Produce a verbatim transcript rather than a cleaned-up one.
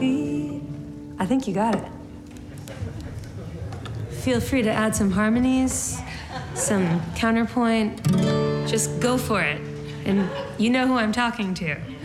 I think you got it. Feel free to add some harmonies, some counterpoint. Just go for it. And you know who I'm talking to.